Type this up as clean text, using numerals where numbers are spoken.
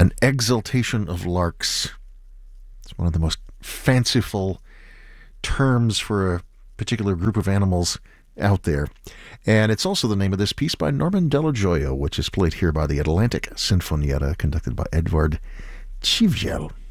An exultation of larks. It's one of the most fanciful terms for a particular group of animals out there. And it's also the name of this piece by Norman Della Gioia, which is played here by the Atlantic Sinfonietta, conducted by Edvard Chivjel.